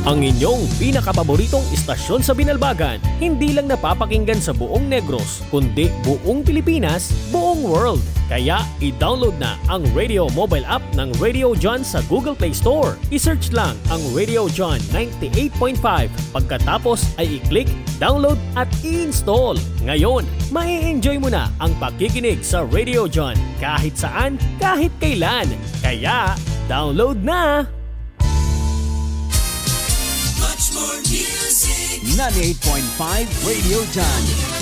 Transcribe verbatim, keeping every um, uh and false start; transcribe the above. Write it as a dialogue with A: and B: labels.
A: Ang inyong pinakapaboritong istasyon sa Binalbagan, hindi lang napapakinggan sa buong Negros, kundi buong Pilipinas, buong world. Kaya i-download na ang Radio Mobile App ng Radio John sa Google Play Store. I-search lang ang Radio John ninety-eight point five. Pagkatapos ay i-click, download at i-install. Ngayon, mai-enjoy mo na ang pakikinig sa Radio John kahit saan, kahit kailan. Kaya, download na!
B: Much more music.
C: ninety-eight point five Radio John.